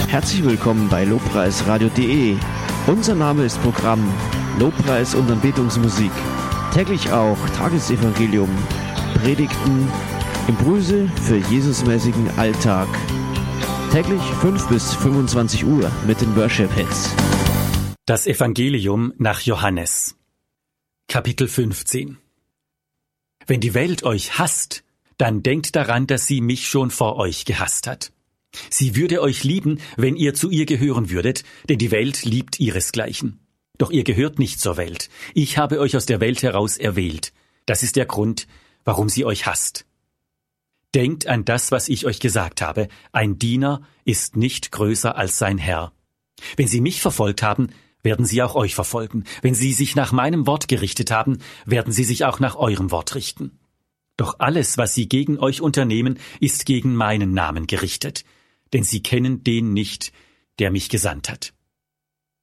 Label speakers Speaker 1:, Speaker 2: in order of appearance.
Speaker 1: Herzlich willkommen bei lobpreisradio.de. Unser Name ist Programm Lobpreis und Anbetungsmusik. Täglich auch Tagesevangelium, Predigten, Impulse für Jesusmäßigen Alltag. Täglich 5 bis 25 Uhr mit den Worship-Hits.
Speaker 2: Das Evangelium nach Johannes. Kapitel 15. Wenn die Welt euch hasst, dann denkt daran, dass sie mich schon vor euch gehasst hat. Sie würde euch lieben, wenn ihr zu ihr gehören würdet, denn die Welt liebt ihresgleichen. Doch ihr gehört nicht zur Welt. Ich habe euch aus der Welt heraus erwählt. Das ist der Grund, warum sie euch hasst. Denkt an das, was ich euch gesagt habe. Ein Diener ist nicht größer als sein Herr. Wenn sie mich verfolgt haben, werden sie auch euch verfolgen. Wenn sie sich nach meinem Wort gerichtet haben, werden sie sich auch nach eurem Wort richten. Doch alles, was sie gegen euch unternehmen, ist gegen meinen Namen gerichtet. Denn sie kennen den nicht, der mich gesandt hat.